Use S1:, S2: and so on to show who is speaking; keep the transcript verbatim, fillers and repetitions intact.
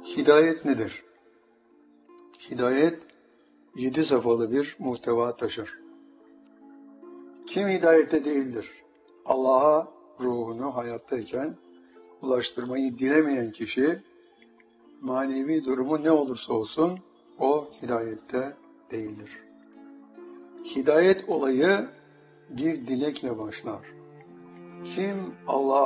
S1: Hidayet nedir? Hidayet, yedi safhalı bir muhteva taşır. Kim hidayette değildir? Allah'a ruhunu hayattayken ulaştırmayı dilemeyen kişi, manevi durumu ne olursa olsun, o hidayette değildir. Hidayet olayı bir dilekle başlar. Kim Allah'a